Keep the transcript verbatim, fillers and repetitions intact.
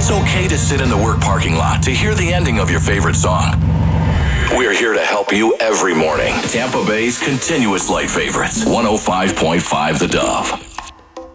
It's okay to sit in the work parking lot to hear the ending of your favorite song. We're here to help you every morning. Tampa Bay's continuous light favorites. one oh five point five The Dove.